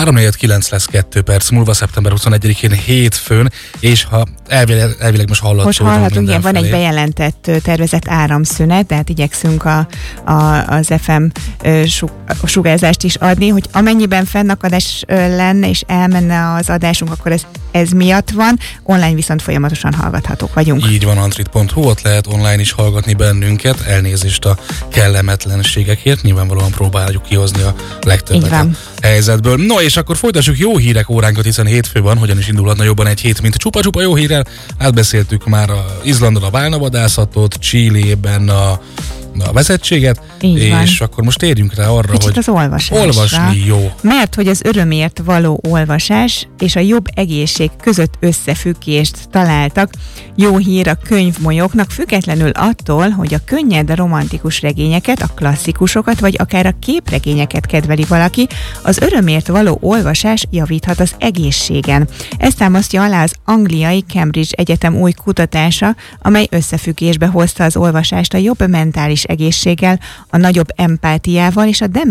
3:49 lesz 2 perc múlva, szeptember 21-én hétfőn, és ha elvileg most hallhatunk. Most hallhatunk, igen, van egy bejelentett tervezett áramszünet, tehát igyekszünk az FM sugárzást is adni, hogy amennyiben fennakadás lenne és elmenne az adásunk, akkor ez miatt van, online viszont folyamatosan hallgathatók vagyunk. Így van, antrit.hu, ott lehet online is hallgatni bennünket, elnézést a kellemetlenségekért, nyilvánvalóan próbáljuk kihozni a legtöbbet a helyzetből. No, és akkor folytassuk jó hírek óránkat, hiszen hétfő van, hogyan is indulhatna jobban egy hét, mint csupa-csupa jó hírrel. Átbeszéltük már Izlandon a bálnavadászatot, Chilében a vezetséget, és akkor most térjünk rá arra, kicsit hogy az olvasásra. Olvasni jó. Mert hogy az örömért való olvasás és a jobb egészség között összefüggést találtak. Jó hír a könyvmolyoknak, függetlenül attól, hogy a könnyed romantikus regényeket, a klasszikusokat, vagy akár a képregényeket kedveli valaki, az örömért való olvasás javíthat az egészségen. Ezt támasztja alá az angliai Cambridge Egyetem új kutatása, amely összefüggésbe hozta az olvasást a jobb mentális egészséggel, a nagyobb empátiával és a